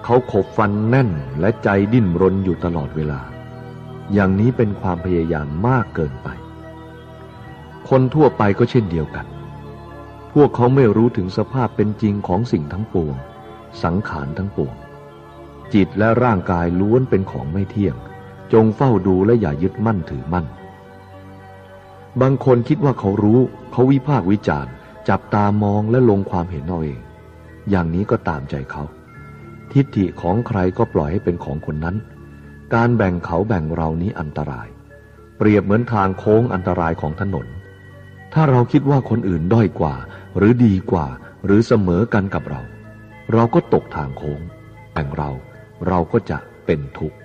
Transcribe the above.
เขาขบฟันแน่นและใจดิ้นรนอยู่ตลอดเวลาอย่างนี้เป็นความพยายามมากเกินไปคนทั่วไปก็เช่นเดียวกันพวกเขาไม่รู้ถึงสภาพเป็นจริงของสิ่งทั้งปวงสังขารทั้งปวงจิตและร่างกายล้วนเป็นของไม่เที่ยงจงเฝ้าดูและอย่ายึดมั่นถือมั่นบางคนคิดว่าเขารู้เขาวิพากษ์วิจารณ์จับตามองและลงความเห็นเอาเองอย่างนี้ก็ตามใจเขาทิฏฐิของใครก็ปล่อยให้เป็นของคนนั้นการแบ่งเขาแบ่งเรานี้อันตรายเปรียบเหมือนทางโค้งอันตรายของถนนถ้าเราคิดว่าคนอื่นด้อยกว่าหรือดีกว่าหรือเสมอกันกับเราก็ตกทางโค้งแบ่งเราก็จะเป็นทุกข์